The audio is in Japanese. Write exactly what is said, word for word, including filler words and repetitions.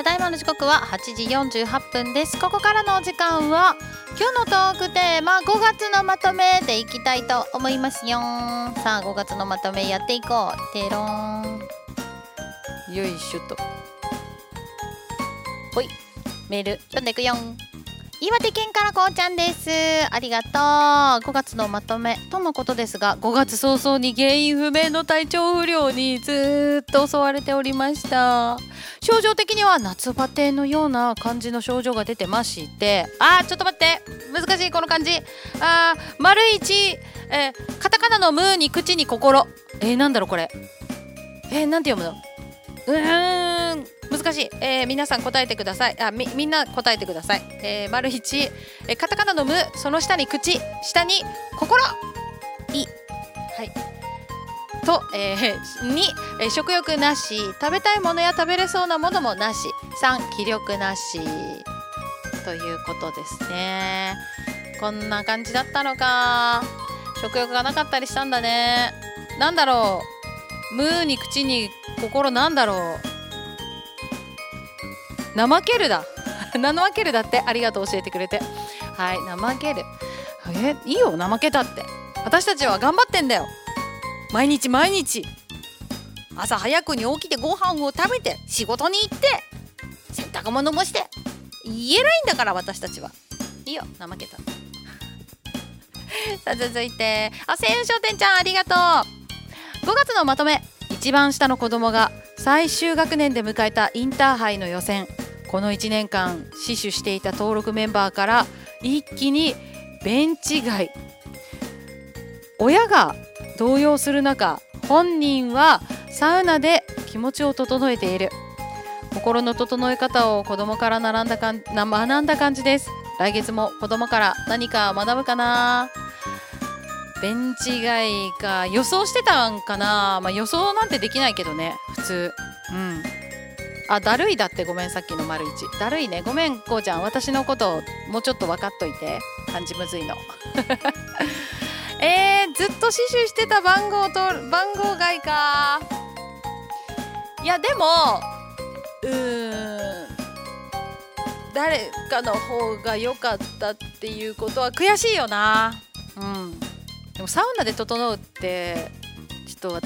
ただいまの時刻ははちじよんじゅうはっぷんです。ここからのお時間は今日のトークテーマごがつのまとめでいきたいと思いますよ。さあごがつのまとめやっていこう。てろーん。よいしょと。ほい、メール読んでいくよん。岩手県からこうちゃんです。ありがとう。ごがつのまとめとのことですが、ごがつ早々に原因不明の体調不良にずっと襲われておりました。症状的には夏バテのような感じの症状が出てまして、あーちょっと待って、難しいこの漢字。あー丸一、えー、カタカナのムに口に心。えー、なんだろうこれ。えー、なんて読むの。うーん難しい、えー、皆さん答えてください。あ み, みんな答えてください。えー、丸一、えー、カタカナのム、その下に口、下に心。いはいと、えー、に、えー、食欲なし、食べたいものや食べれそうなものもなし。さん、気力なしということですね。こんな感じだったのか。食欲がなかったりしたんだね。なんだろう、ムに口に心、なんだろう。怠けるだ怠けるだって。ありがとう教えてくれて。はい、怠ける。えいいよ怠けたって。私たちは頑張ってんだよ。毎日毎日朝早くに起きてご飯を食べて仕事に行って洗濯物もして言えないんだから、私たちはいいよ怠けたってさあ続いて、あせん商店ちゃんありがとう。ごがつのまとめ、一番下の子供が最終学年で迎えたインターハイの予選。このいちねんかん死守していた登録メンバーから一気にベンチ外。親が動揺する中、本人はサウナで気持ちを整えている。心の整え方を子供から学んだかんな学んだ感じです。来月も子供から何か学ぶかな。ベンチ外か、予想してたんかな。まあ、予想なんてできないけどね普通。うんあ、だるいだって。ごめん、さっきの丸一だるいね。ごめんこうちゃん、私のことをもうちょっと分かっといて。漢字むずいのえー、ずっと死守してた番号と番号外か。いやでもうーん誰かの方が良かったっていうことは悔しいよな。うんでもサウナで整うってちょっと